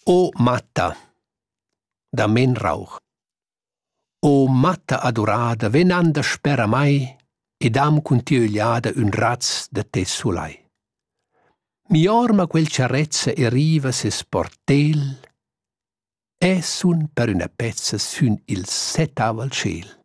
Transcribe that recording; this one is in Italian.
O matta, da men rauch. O matta adorada, ven anda spera mai, ed am cun tia ögliada un raz da te sulai. Mi orma quel ciarezza e riva ses portel, e sun per una pezza sün il setaval ciel.